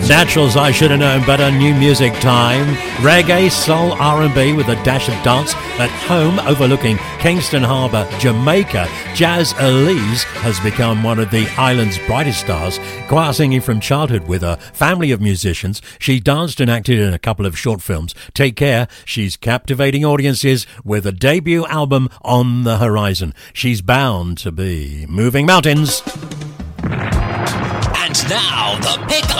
Naturals, I should have known better. New music time. Reggae, soul, R&B with a dash of dance at home overlooking Kingston Harbour, Jamaica. Jazz Elise has become one of the island's brightest stars. Choir singing from childhood with a family of musicians. She danced and acted in a couple of short films. Take care. She's captivating audiences with a debut album on the horizon. She's bound to be moving mountains. And now the pick